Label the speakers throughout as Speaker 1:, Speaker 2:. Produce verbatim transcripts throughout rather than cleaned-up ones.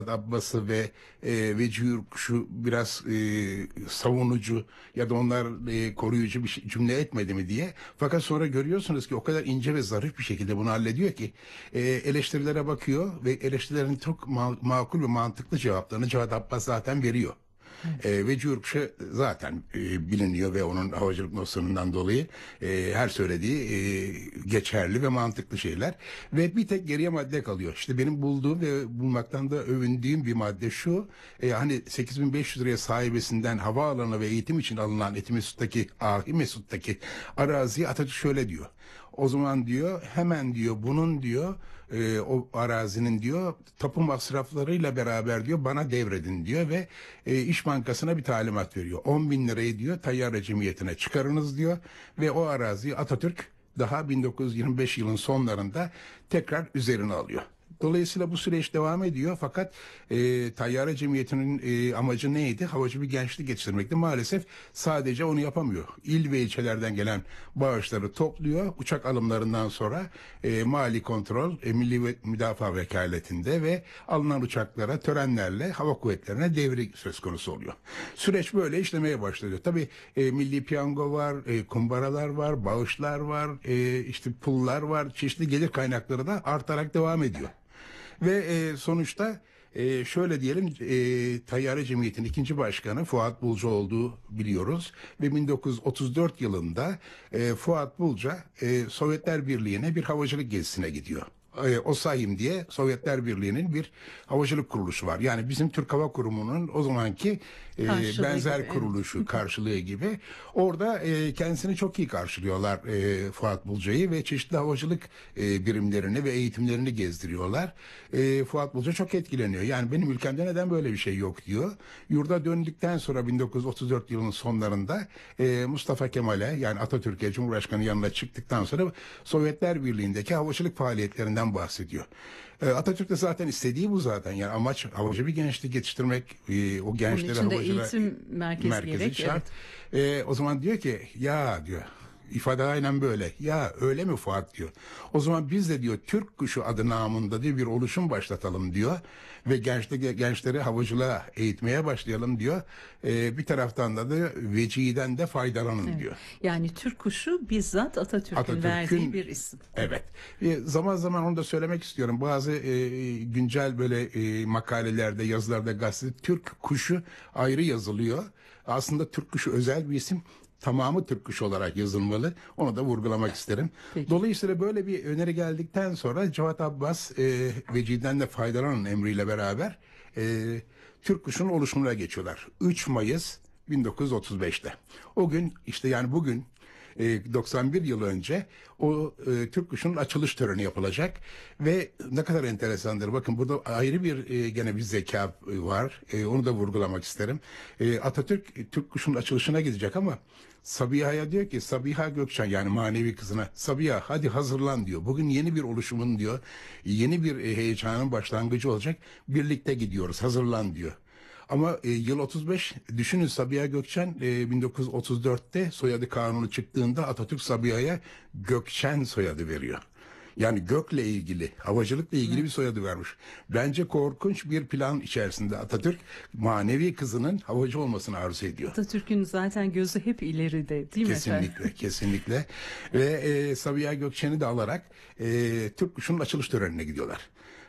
Speaker 1: Abbas'ı ve e, Veci Yurkuş'u biraz e, savunucu ya da onlar e, koruyucu bir şey- cümle etmedi mi diye. Fakat sonra görüyorsunuz ki o kadar ince ve zarif bir şekilde bunu hallediyor ki e, eleştirilere bakıyor ve eleştirilerin çok ma- makul ve mantıklı cevaplarını Cevat Abbas zaten veriyor.
Speaker 2: Evet.
Speaker 1: E, Veci Yurkuş'a zaten e, biliniyor ve onun havacılık nosyonundan dolayı e, her söylediği e, geçerli ve mantıklı şeyler. Ve bir tek geriye madde kalıyor. İşte benim bulduğum ve bulmaktan da övündüğüm bir madde şu. E, hani sekiz bin beş yüz liraya sahibesinden havaalanı ve eğitim için alınan Etimesgut'taki, Ahi Mesut'taki araziyi Atatürk şöyle diyor. O zaman diyor hemen diyor bunun diyor e, o arazinin diyor tapu masraflarıyla beraber diyor bana devredin diyor ve e, İş Bankası'na bir talimat veriyor. on bin lirayı diyor tayyare cemiyetine çıkarınız diyor ve o araziyi Atatürk daha bin dokuz yüz yirmi beş yılın sonlarında tekrar üzerine alıyor. Dolayısıyla bu süreç devam ediyor fakat e, tayyare cemiyetinin e, amacı neydi? Havacı bir gençlik yetiştirmekti. Maalesef sadece onu yapamıyor. İl ve ilçelerden gelen bağışları topluyor. Uçak alımlarından sonra e, mali kontrol e, Milli ve Müdafaa Vekaletinde ve alınan uçaklara törenlerle hava kuvvetlerine devri söz konusu oluyor. Süreç böyle işlemeye başlıyor. Tabii e, milli piyango var, e, kumbaralar var, bağışlar var, e, işte pullar var, çeşitli gelir kaynakları da artarak devam ediyor. Ve e, sonuçta e, şöyle diyelim e, Tayyare Cemiyeti'nin ikinci başkanı Fuat Bulca olduğu biliyoruz. Ve bin dokuz yüz otuz dört yılında e, Fuat Bulca e, Sovyetler Birliği'ne bir havacılık gezisine gidiyor. E, OSAİM diye Sovyetler Birliği'nin bir havacılık kuruluşu var. Yani bizim Türk Hava Kurumu'nun o zamanki e,
Speaker 2: Karşılığı
Speaker 1: benzer
Speaker 2: gibi, evet.
Speaker 1: kuruluşu, karşılığı gibi. Orada e, kendisini çok iyi karşılıyorlar e, Fuat Bulca'yı ve çeşitli havacılık e, birimlerini ve eğitimlerini gezdiriyorlar. E, Fuat Bulca çok etkileniyor. Yani benim ülkemde neden böyle bir şey yok diyor. Yurda döndükten sonra bin dokuz yüz otuz dört yılının sonlarında e, Mustafa Kemal'e yani Atatürk'e Cumhurbaşkanı yanına çıktıktan sonra Sovyetler Birliği'ndeki havacılık faaliyetlerinden bahsediyor. E, Atatürk de zaten istediği bu zaten. Yani amaç havacı bir gençlik yetiştirmek. E, o
Speaker 2: Onun
Speaker 1: gençleri
Speaker 2: için de
Speaker 1: havacılığa
Speaker 2: eğitim merkezi,
Speaker 1: merkezi
Speaker 2: gerek.
Speaker 1: şart.
Speaker 2: Evet.
Speaker 1: E, o zaman diyor ki ya diyor ifade aynen böyle. Ya öyle mi Fuat diyor. O zaman biz de diyor Türk Kuşu adı namında diye bir oluşum başlatalım diyor. Ve gençlik, gençleri havacılığa eğitmeye başlayalım diyor. E, bir taraftan da, da Veci'den de faydalanın
Speaker 2: Evet.
Speaker 1: diyor.
Speaker 2: Yani Türk kuşu bizzat Atatürk'ün,
Speaker 1: Atatürk'ün
Speaker 2: verdiği bir isim.
Speaker 1: evet. E, zaman zaman onu da söylemek istiyorum. Bazı e, güncel böyle e, makalelerde, yazılarda, gazete Türk kuşu ayrı yazılıyor. Aslında Türk kuşu özel bir isim. Tamamı Türk kuşu olarak yazılmalı. Onu da vurgulamak isterim.
Speaker 2: Peki.
Speaker 1: Dolayısıyla böyle bir öneri geldikten sonra Cevat Abbas e, Veci'den de faydalanın emriyle beraber e, Türk kuşunun oluşumuna geçiyorlar. üç Mayıs bin dokuz yüz otuz beşte. O gün işte yani bugün e, doksan bir yıl önce o e, Türk kuşunun açılış töreni yapılacak ve ne kadar enteresandır. Bakın burada ayrı bir e, gene bir zeka e, var. E, onu da vurgulamak isterim. E, Atatürk e, Türk kuşunun açılışına gidecek ama Sabiha'ya diyor ki Sabiha Gökçen yani manevi kızına Sabiha hadi hazırlan diyor. Bugün yeni bir oluşumun diyor. Yeni bir e, heyecanın başlangıcı olacak. Birlikte gidiyoruz hazırlan diyor. Ama e, yıl otuz beş düşünün Sabiha Gökçen e, bin dokuz yüz otuz dörtte soyadı kanunu çıktığında Atatürk Sabiha'ya Gökçen soyadı veriyor. Yani gökle ilgili, havacılıkla ilgili bir soyadı vermiş. Bence korkunç bir plan içerisinde Atatürk manevi kızının havacı olmasını arzu ediyor.
Speaker 2: Atatürk'ün zaten gözü hep ileride, değil mi efendim?
Speaker 1: Kesinlikle, kesinlikle. Ve e, Sabiha Gökçen'i de alarak e, Türk Kuşu'nun açılış törenine gidiyorlar.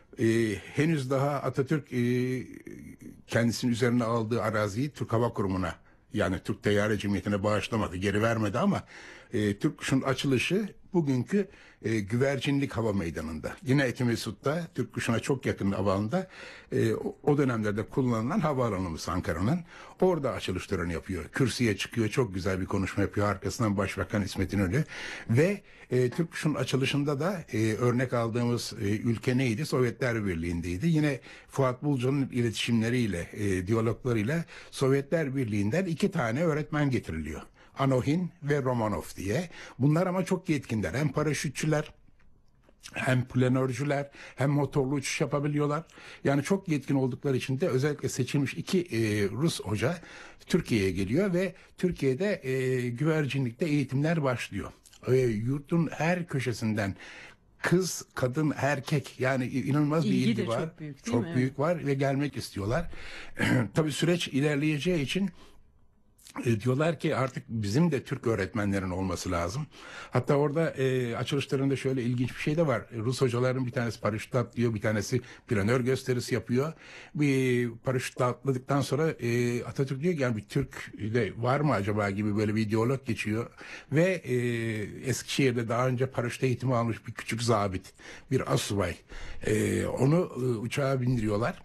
Speaker 1: E, henüz daha Atatürk e, kendisinin üzerine aldığı araziyi Türk Hava Kurumu'na yani Türk Tayyare Cemiyeti'ne bağışlamadı, geri vermedi ama e, Türk Kuşu'nun açılışı bugünkü e, Güvercinlik Hava Meydanı'nda. Yine Etimesgut'ta Türk Kuşu'na çok yakın alanda e, o, o dönemlerde kullanılan havaalanımız Ankara'nın. Orada açılış töreni yapıyor. Kürsüye çıkıyor, çok güzel bir konuşma yapıyor. Arkasından Başbakan İsmet İnönü ve e, Türk Kuşu'nun açılışında da e, örnek aldığımız e, ülke neydi? Sovyetler Birliği'ndeydi. Yine Fuat Bulca'nın iletişimleriyle, e, diyaloglarıyla Sovyetler Birliği'nden iki tane öğretmen getiriliyor. Anohin ve Romanov diye. Bunlar ama çok yetkinler. Hem paraşütçüler, hem planörcüler, hem motorlu uçuş yapabiliyorlar. Yani çok yetkin oldukları için de özellikle seçilmiş iki e, Rus hoca Türkiye'ye geliyor ve Türkiye'de e, güvercinlikte eğitimler başlıyor. E, yurtun her köşesinden kız, kadın, erkek, yani inanılmaz bir
Speaker 2: İlgi
Speaker 1: ilgi
Speaker 2: de
Speaker 1: var.
Speaker 2: çok büyük, değil
Speaker 1: Çok
Speaker 2: mi?
Speaker 1: büyük var ve gelmek istiyorlar. Tabii süreç ilerleyeceği için E, diyorlar ki artık bizim de Türk öğretmenlerin olması lazım. Hatta orada e, açılışlarında şöyle ilginç bir şey de var. Rus hocaların bir tanesi paraşütle atlıyor, bir tanesi planör gösterisi yapıyor. Bir paraşütle atladıktan sonra e, Atatürk diyor ki yani bir Türk de var mı acaba gibi böyle bir diyalog geçiyor. Ve e, Eskişehir'de daha önce paraşüt eğitimi almış bir küçük zabit, bir asubay. E, onu e, uçağa bindiriyorlar.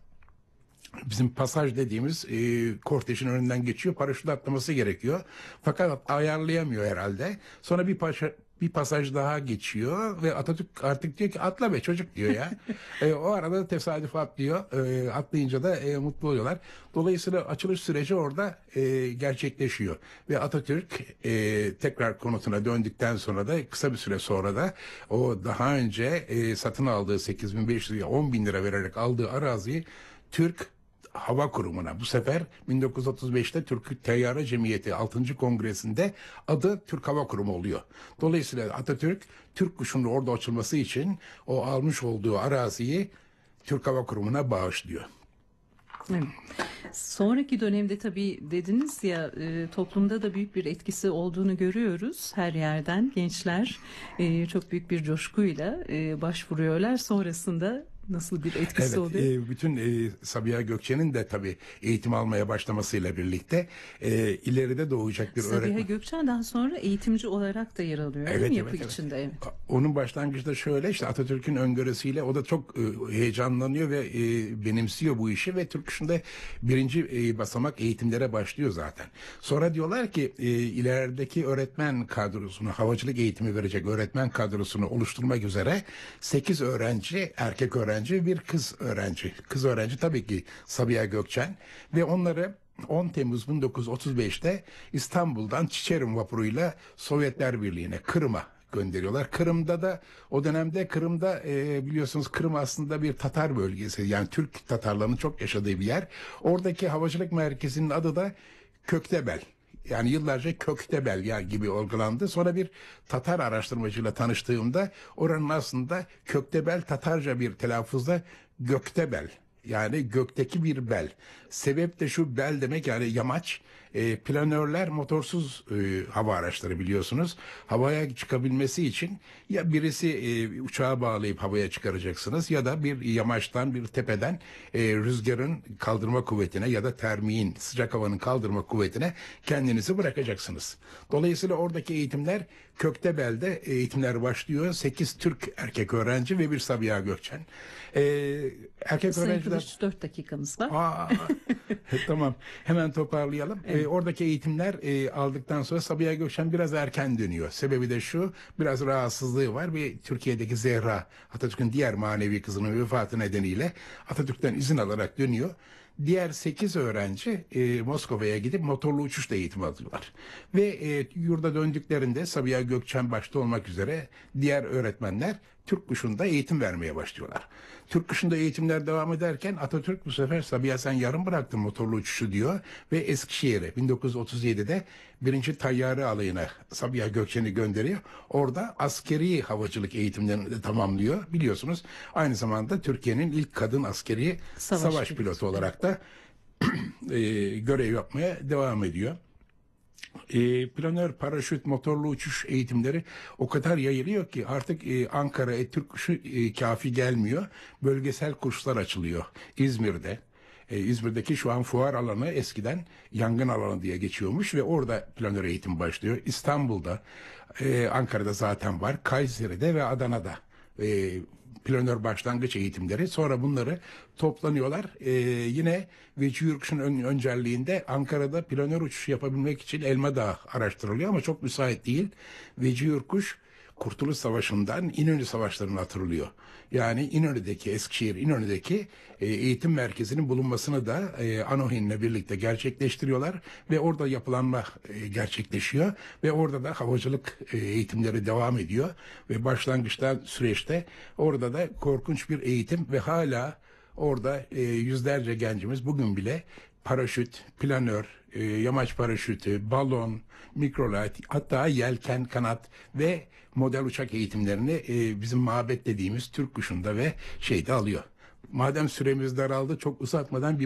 Speaker 1: Bizim pasaj dediğimiz e, kortejin önünden geçiyor. Paraşütle atlaması gerekiyor. Fakat ayarlayamıyor herhalde. Sonra bir paşa, bir pasaj daha geçiyor ve Atatürk artık diyor ki atla be çocuk diyor ya. e, o arada tesadüf atlıyor. E, atlayınca da e, mutlu oluyorlar. Dolayısıyla açılış süreci orada e, gerçekleşiyor. Ve Atatürk e, tekrar konutuna döndükten sonra da kısa bir süre sonra da o daha önce e, satın aldığı sekiz bin beş yüz on bin lira vererek aldığı araziyi Türk Hava Kurumu'na, bu sefer bin dokuz yüz otuz beşte Türk Teyyare Cemiyeti altıncı Kongresi'nde adı Türk Hava Kurumu oluyor. Dolayısıyla Atatürk Türk kuşunun orada açılması için o almış olduğu araziyi Türk Hava Kurumu'na bağışlıyor.
Speaker 2: Evet. Sonraki dönemde tabii dediniz ya e, toplumda da büyük bir etkisi olduğunu görüyoruz. Her yerden gençler e, çok büyük bir coşkuyla e, başvuruyorlar. Sonrasında nasıl bir etkisi
Speaker 1: Evet,
Speaker 2: oluyor?
Speaker 1: e, bütün e, Sabiha Gökçen'in de tabii eğitim almaya başlamasıyla birlikte e, ileride doğacak bir
Speaker 2: Sabiha
Speaker 1: öğretmen.
Speaker 2: Gökçen daha sonra eğitimci olarak da yer alıyor, değil
Speaker 1: Evet,
Speaker 2: mi?
Speaker 1: evet,
Speaker 2: Yapı
Speaker 1: evet.
Speaker 2: içinde. Evet.
Speaker 1: Onun başlangıçta şöyle işte Atatürk'ün öngörüsüyle o da çok e, heyecanlanıyor ve e, benimsiyor bu işi ve Türk İş'inde birinci e, basamak eğitimlere başlıyor zaten. Sonra diyorlar ki e, ilerideki öğretmen kadrosunu, havacılık eğitimi verecek öğretmen kadrosunu oluşturmak üzere sekiz öğrenci, erkek öğrenci, bir kız öğrenci. Kız öğrenci tabii ki Sabiha Gökçen ve onları on Temmuz bin dokuz yüz otuz beşte İstanbul'dan Çiçerim vapuruyla Sovyetler Birliği'ne, Kırım'a gönderiyorlar. Kırım'da da o dönemde Kırım'da e, biliyorsunuz Kırım aslında bir Tatar bölgesi. Yani Türk Tatarlarının çok yaşadığı bir yer. Oradaki havacılık merkezinin adı da Köktebel. Yani yıllarca Köktebel ya gibi algılandı. Sonra bir Tatar araştırmacıyla tanıştığımda oranın aslında Köktebel Tatarca bir telaffuzda Göktebel. Yani gökteki bir bel. Sebep de şu, bel demek yani yamaç. E, planörler motorsuz e, hava araçları biliyorsunuz. Havaya çıkabilmesi için ya birisi e, uçağa bağlayıp havaya çıkaracaksınız ya da bir yamaçtan, bir tepeden e, rüzgarın kaldırma kuvvetine ya da termiğin, sıcak havanın kaldırma kuvvetine kendinizi bırakacaksınız. Dolayısıyla oradaki eğitimler Köktebel'de eğitimler başlıyor. sekiz Türk erkek öğrenci ve bir Sabiha Gökçen. E, erkek
Speaker 2: Sayın
Speaker 1: öğrenciler...
Speaker 2: Kılıç, dört dakikamız var.
Speaker 1: Aa, tamam, hemen toparlayalım.
Speaker 2: Evet.
Speaker 1: Ee, oradaki eğitimler e, aldıktan sonra Sabiha Gökçen biraz erken dönüyor. Sebebi de şu, biraz rahatsızlığı var ve Türkiye'deki Zehra, Atatürk'ün diğer manevi kızının vefatı nedeniyle Atatürk'ten izin alarak dönüyor. Diğer sekiz öğrenci e, Moskova'ya gidip motorlu uçuşla eğitim alıyorlar. Ve e, yurda döndüklerinde Sabiha Gökçen başta olmak üzere diğer öğretmenler Türk kuşunda eğitim vermeye başlıyorlar. Türk kuşunda eğitimler devam ederken Atatürk bu sefer Sabiha sen yarım bıraktın motorlu uçuşu diyor ve Eskişehir'e bin dokuz yüz otuz yedide birinci Tayyare Alayı'na Sabiha Gökçen'i gönderiyor. Orada askeri havacılık eğitimlerini de tamamlıyor. Biliyorsunuz aynı zamanda Türkiye'nin ilk kadın askeri
Speaker 2: Savaş
Speaker 1: savaş,
Speaker 2: pilotu.
Speaker 1: pilotu olarak da e, görev yapmaya devam ediyor. E, planör, paraşüt, motorlu uçuş eğitimleri o kadar yayılıyor ki artık e, Ankara, e, Türk kuşu e, kafi gelmiyor. Bölgesel kurslar açılıyor İzmir'de. E, İzmir'deki şu an fuar alanı eskiden yangın alanı diye geçiyormuş ve orada planör eğitim başlıyor. İstanbul'da, e, Ankara'da zaten var, Kayseri'de ve Adana'da e, planör başlangıç eğitimleri. Sonra bunları toplanıyorlar. Ee, yine Veci Yurkuş'un ön, önderliğinde Ankara'da planör uçuş yapabilmek için Elma Dağı araştırılıyor ama çok müsait değil. Veci Yurkuş Kurtuluş Savaşı'ndan İnönü Savaşları'nı hatırlıyor. Yani İnönü'deki, Eskişehir İnönü'deki e, eğitim merkezinin bulunmasını da e, Anohin'le birlikte gerçekleştiriyorlar ve orada yapılanma e, gerçekleşiyor ve orada da havacılık e, eğitimleri devam ediyor ve başlangıçta süreçte orada da korkunç bir eğitim ve hala Orada e, yüzlerce gencimiz bugün bile paraşüt, planör, e, yamaç paraşütü, balon, mikrolight, hatta yelken, kanat ve model uçak eğitimlerini e, bizim mabet dediğimiz Türk Kuşu'nda ve şeyde alıyor. Madem süremiz daraldı, çok uzatmadan bir